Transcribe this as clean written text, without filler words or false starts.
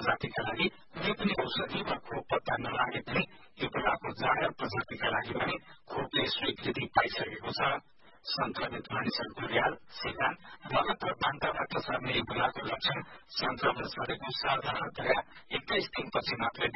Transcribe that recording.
प्रजातिका लागि कुनै पनि औषधि वा खोप पत्ता नलागे पनि इबोलाको जाँगर प्रजातिका लागि पनि खोपले स्वीकृति पाइसकेको छ। संक्रमित मानिसहरूको र्याल, सिकान, रगत र बान्ताबाट सर्ने इबोलाको लक्षण संक्रमण सरेको साधारणतया 21 दिनपछि मात्रै